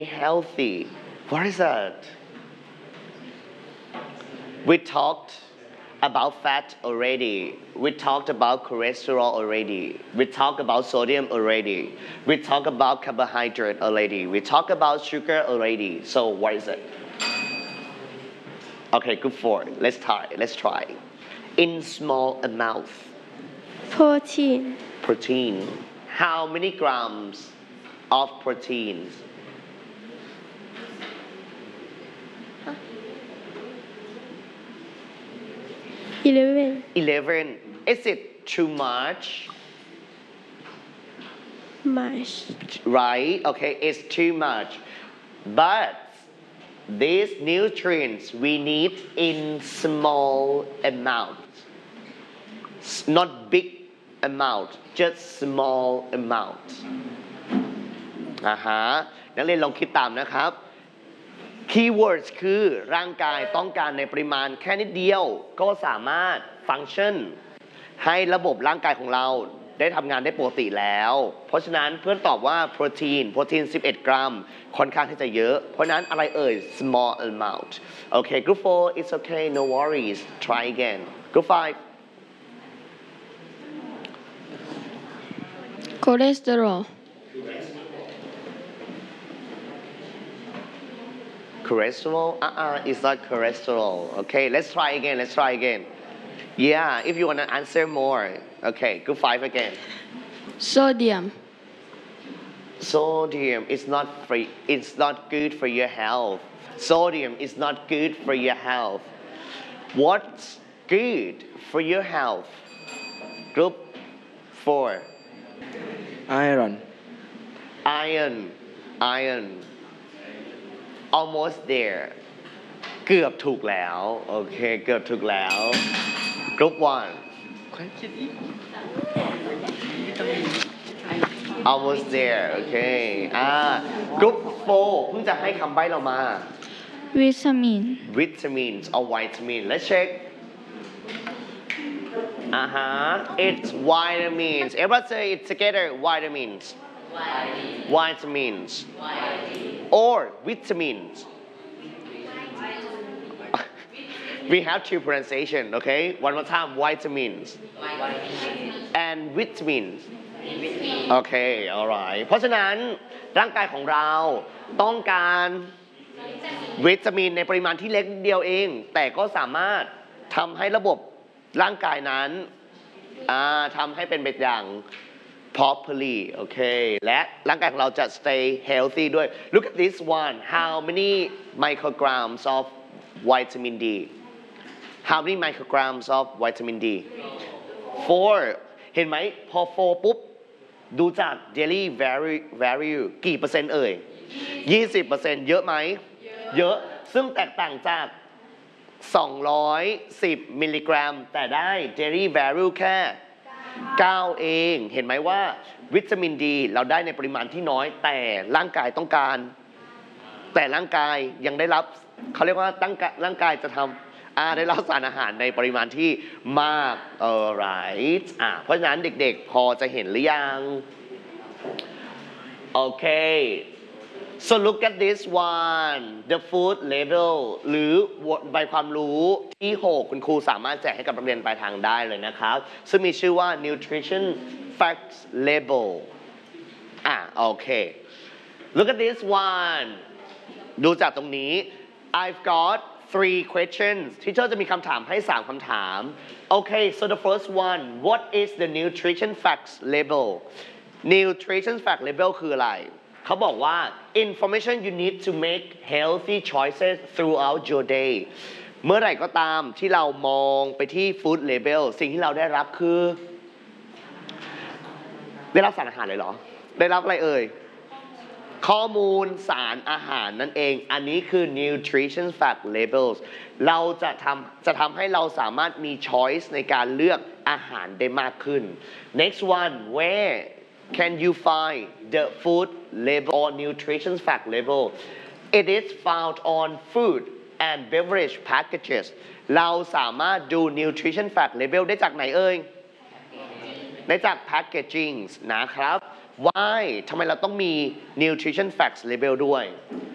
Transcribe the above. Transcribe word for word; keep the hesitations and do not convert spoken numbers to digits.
healthy. What is that? We talked about fat already. We talked about cholesterol already. We talked about sodium already. We talked about carbohydrate already. We talked about sugar already. So what is it? Okay, good for it. Let's try. Let's try. In small amount, protein protein. How many grams of protein? eleven eleven. Is it too much? much Right? Okay, it's too much. But these nutrients we need in small amount. S- Not big amount, just small amount. อ่าฮะนักเรียนลองคิดตามนะครับ keywords คือร่างกายต้องการในปริมาณแค่นิดเดียวก็สามารถฟังก์ชันให้ระบบร่างกายของเราได้ทำงานได้ปกติแล้ว เพราะฉะนั้นเพื่อนตอบว่าโปรตีนโปรตีนสิบเอ็ดกรัมค่อนข้างที่จะเยอะ เพราะฉะนั้นอะไรเอ่ย small amount โอเค group four it's okay no worries try again group five cholesterol cholesterol uh-uh it's not cholesterol okay let's try again let's try again yeah if you want to answer more okay group five again sodium sodium is not free it's not good for your health sodium is not good for your health what's good for your health group four iron iron iron almost there เกือบถูกแล้วโอเคเกือบถูกแล้ว group one almost there โอเคอ่า group four เพิ่งจะให้คำใบ้เรามา vitamin vitamins or vitamin let's check อ่าฮะ it's vitamins everybody say it together vitamins vitamins or vitamins we have two pronunciation okay one more time vitamins and vitamins โอเค alright เพราะฉะนั้นร่างกายของเราต้องการวิตามินในปริมาณที่เล็กนิดเดียวเอง แต่ก็สามารถทำให้ระบบร่างกายนั้นอ่าทำให้เป็นไปอย่าง properly โอเค และร่างกายของเราจะ stay healthy ด้วย look at this one how many micrograms of vitamin D how many micrograms of vitamin D four เห็นไหมพอ four ปุ๊บดูจาก daily value value กี่เปอร์เซ็นต์เอ่ย ยี่สิบเปอร์เซ็นต์ เยอะไหม เยอะ ซึ่งแตกต่างจาก สองร้อยสิบ มิลลิกรัม แต่ได้ daily value แค่ เก้า เอง เห็นไหมว่าวิตามินดีเราได้ในปริมาณที่น้อย แต่ร่างกายต้องการ แต่ร่างกายยังได้รับเขาเรียกว่าตั้งร่างกายจะทำอ่าได้รับสารอาหารในปริมาณที่มากเออไรอ่าเพราะฉะนั้นเด็กๆพอจะเห็นหรือยังโอเค so look at this one the food label หรือใบความรู้ที่หกคุณครูสามารถแจกให้กับนักเรียนปลายทางได้เลยนะครับซึ่งมีชื่อว่า nutrition facts label อ่าโอเค look at this one ดูจากตรงนี้ I've got three questions ที่เจ้าจะมีคำถามให้สามคำถาม okay so the first one what is the nutrition facts label nutrition fact label คืออะไรเขาบอกว่า information you need to make healthy choices throughout your day เมื่อไหร่ก็ตามที่เรามองไปที่ food label สิ่งที่เราได้รับคือ ได้รับสารอาหารเลยเหรอได้รับอะไรเอ่ยข้อมูลสารอาหารนั่นเองอันนี้คือ nutrition fact labels เราจะทำจะทำให้เราสามารถมี choice ในการเลือกอาหารได้มากขึ้น next one where can you find the food label or nutrition fact label it is found on food and beverage packages เราสามารถดู nutrition fact label ได้จากไหนเอ่ยได้จาก packaging นะครับ why ทำไมเราต้องมี nutrition facts label ด้วย